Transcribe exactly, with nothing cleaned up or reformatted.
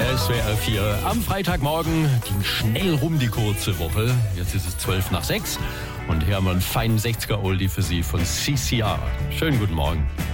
S W R vier am Freitagmorgen ging schnell rum die kurze Woche. Jetzt ist es zwölf nach sechs und hier haben wir einen feinen sechziger Oldie für Sie von C C R. Schönen guten Morgen.